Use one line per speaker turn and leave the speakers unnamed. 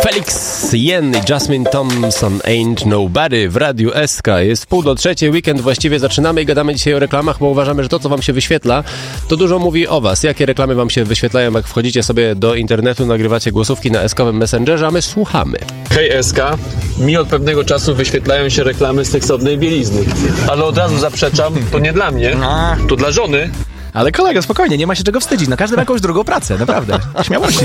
Felix Jen i Jasmine Thompson, Ain't Nobody w Radiu SK. Jest 2:30, weekend właściwie zaczynamy i gadamy dzisiaj o reklamach, bo uważamy, że to, co wam się wyświetla, to dużo mówi o was. Jakie reklamy wam się wyświetlają, jak wchodzicie sobie do internetu, nagrywacie głosówki na SK-owym Messengerze, a my słuchamy.
Hej SK, mi od pewnego czasu wyświetlają się reklamy seksownej bielizny. Ale od razu zaprzeczam, to nie dla mnie, to dla żony.
Ale kolego, spokojnie, nie ma się czego wstydzić. No każdy ma jakąś drugą pracę, naprawdę. Śmiałości.